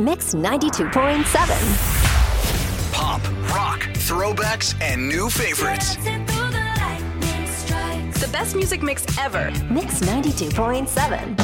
Mix 92.7. Pop, rock, throwbacks, and new favorites. The best music mix ever. Mix 92.7.